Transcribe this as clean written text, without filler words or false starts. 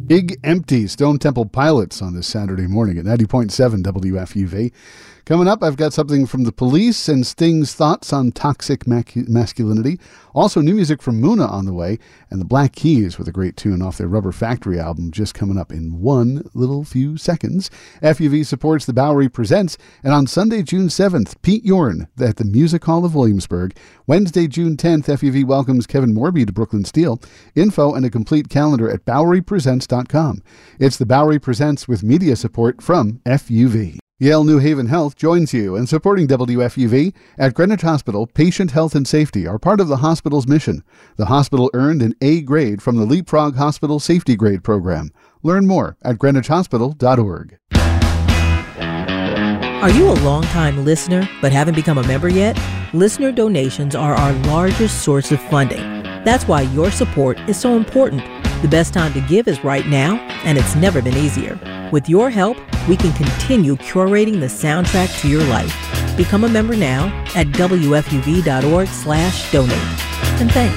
Big Empty, Stone Temple Pilots on this Saturday morning at 90.7 WFUV. Coming up, I've got something from the Police and Sting's thoughts on toxic masculinity. Also, new music from Muna on the way, and the Black Keys with a great tune off their Rubber Factory album just coming up in one little few seconds. FUV supports the Bowery Presents, and on Sunday, June 7th, Pete Yorn at the Music Hall of Williamsburg. Wednesday, June 10th, FUV welcomes Kevin Morby to Brooklyn Steel. Info and a complete calendar at BoweryPresents.com. It's the Bowery Presents with media support from FUV. Yale New Haven Health joins you in supporting WFUV. At Greenwich Hospital, patient health and safety are part of the hospital's mission. The hospital earned an A grade from the Leapfrog Hospital Safety Grade Program. Learn more at greenwichhospital.org. Are you a longtime listener but haven't become a member yet? Listener donations are our largest source of funding. That's why your support is so important. The best time to give is right now, and it's never been easier. With your help, we can continue curating the soundtrack to your life. Become a member now at WFUV.org/donate. And thanks.